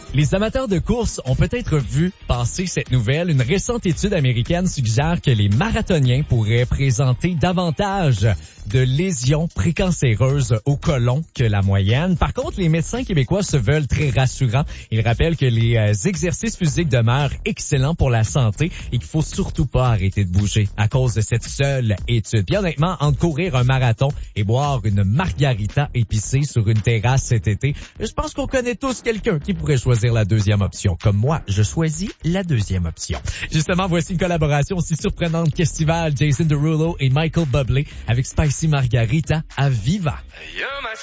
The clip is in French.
Les amateurs de course ont peut-être vu passer cette nouvelle. Une récente étude américaine suggère que les marathoniens pourraient présenter davantage de lésions précancéreuses au côlon que la moyenne. Par contre, les médecins québécois se veulent très rassurants. Ils rappellent que les exercices physiques demeurent excellents pour la santé et qu'il faut surtout pas arrêter de bouger à cause de cette seule étude. Puis honnêtement, entre courir un marathon et boire une margarita épicée sur une terrasse cet été, je pense qu'on connaît tous quelqu'un qui pourrait choisir la deuxième option. Comme moi, je choisis la deuxième option. Justement, voici une collaboration aussi surprenante qu'estivale. Jason Derulo et Michael Bublé avec Spicy Margarita à Viva.